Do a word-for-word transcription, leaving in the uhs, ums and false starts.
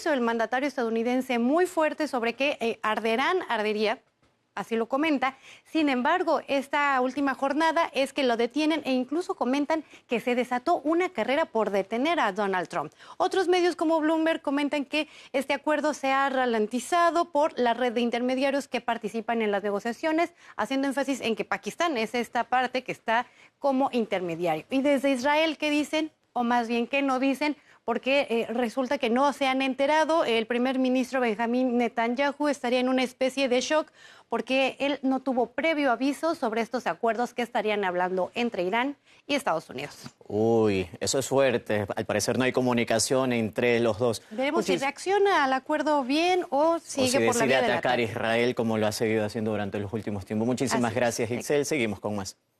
aviso el mandatario estadounidense muy fuerte sobre que eh, arderán, ardería, así lo comenta. Sin embargo, esta última jornada es que lo detienen e incluso comentan que se desató una carrera por detener a Donald Trump. Otros medios como Bloomberg comentan que este acuerdo se ha ralentizado por la red de intermediarios que participan en las negociaciones, haciendo énfasis en que Pakistán es esta parte que está como intermediario. Y desde Israel, ¿qué dicen? O más bien, ¿qué no dicen? Porque eh, resulta que no se han enterado. El primer ministro Benjamín Netanyahu estaría en una especie de shock porque él no tuvo previo aviso sobre estos acuerdos que estarían hablando entre Irán y Estados Unidos. Uy, eso es fuerte. Al parecer no hay comunicación entre los dos. Veremos Muchis... si reacciona al acuerdo bien o sigue o si por la decide vía de atacar a ataque. Israel como lo ha seguido haciendo durante los últimos tiempos. Muchísimas Así gracias, es. Ixel. Seguimos con más.